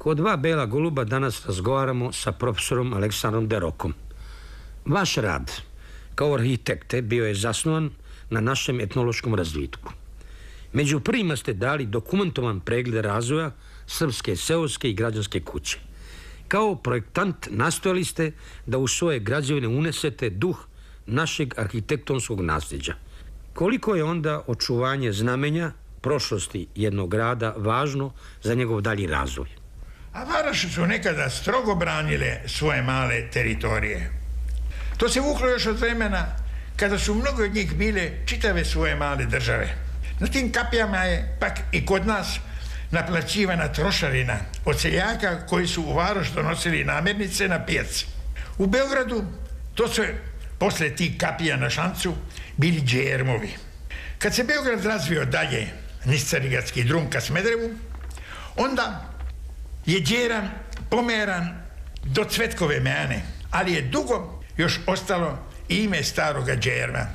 Kod dva bela goluba danas razgovaramo sa profesorom Aleksandrom Derokom. Vaš rad kao arhitekte bio je zasnovan na našem etnološkom razvitku. Među prvima ste dali dokumentovan pregled razvoja srpske seoske i građanske kuće. Kao projektant nastojali ste da u svoje građevine unesete duh našeg arhitektonskog nasljeđa. Koliko je onda očuvanje znamenja prošlosti jednog grada važno za njegov dalji razvoj? A Varoši su nekada strogo branile svoje male teritorije. To se vuklo još od vremena kada su mnogi od njih bile čitave svoje male države. Na tim kapijama je pak i kod nas naplaćivana trošarina od seljaka koji su u Varoš donosili namirnice na pijac. U Beogradu to su posle tih kapija na šancu bili džermovi. Kad se Beograd razvio dalje niz Carigatski drum ka Smederevu, onda je džeran pomeran do Cvetkove meane, ali je dugo još ostalo ime staroga džerma.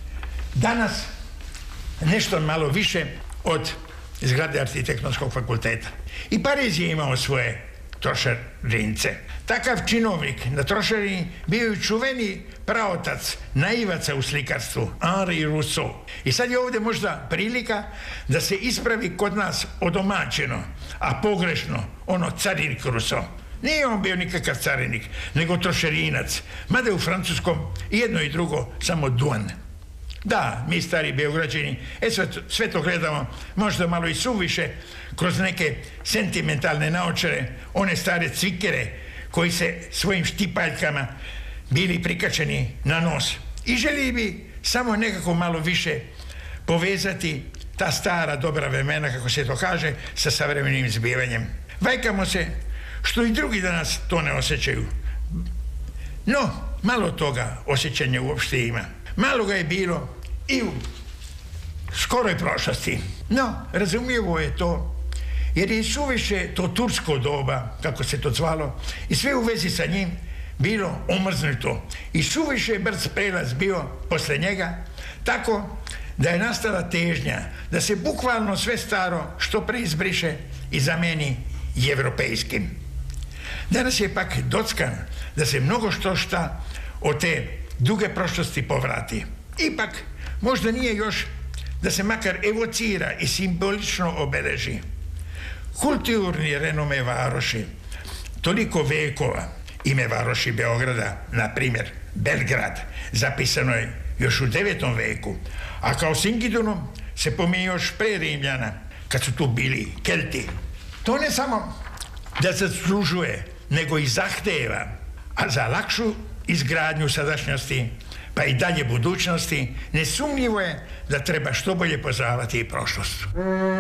Danas nešto malo više od zgrade Arhitektonskog fakulteta. I Pariz je imao svoje trošarince. Takav činovnik na trošarini bio je čuveni praotac naivaca u slikarstvu, Henri Rousseau. I sad je ovdje možda prilika da se ispravi kod nas odomaćeno, a pogrešno ono carinik Rousseau. Nije on bio nikakav carinik, nego trošarinac, mada je u francuskom i jedno i drugo samo duan. Da, mi stari Beograđani, sve to gledamo možda malo i suviše kroz neke sentimentalne naočare, one stare cvikere koji se svojim štipaljkama bili prikačeni na nos. I želi bi samo nekako malo više povezati ta stara dobra vremena, kako se to kaže, sa savremenim zbivanjem. Vajkamo se što i drugi danas to ne osjećaju. No, malo toga osjećanja uopšte ima. Malo ga je bilo i u skoroj prošlosti. No, razumljivo je to, jer je suviše to tursko doba, kako se to zvalo, i sve u vezi sa njim bilo omrznuto. I suviše brz prelaz bio posle njega, tako da je nastala težnja da se bukvalno sve staro što pre izbriše i zameni evropejskim. Danas je pak dockan da se mnogo što šta od te duge prošlosti povrati. Ipak, možda nije još da se makar evocira i simbolično obeleži. Kulturni renome Varoši, toliko vekova, ime Varoši Beograda, na primjer Belgrad, zapisano je još u 9. veku, a kao Singidunom se pominje još pre Rimljana, kad su tu bili Kelti. To ne samo da zaslužuje, nego i zahteva, a za lakšu izgradnju sadašnjosti, pa i dalje budućnosti, nesumnjivo je da treba što bolje poznavati i prošlost.